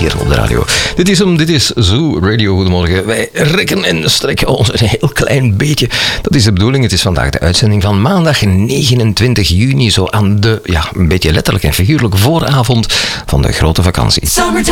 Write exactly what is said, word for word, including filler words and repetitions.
hier op de radio. Dit is hem, dit is Zoo Radio. Goedemorgen. Wij rekken en strekken ons een heel klein beetje. Dat is de bedoeling. Het is vandaag de uitzending van maandag negenentwintig juni. Zo aan de, ja, een beetje letterlijk en figuurlijk vooravond van de grote vakantie. Summertime.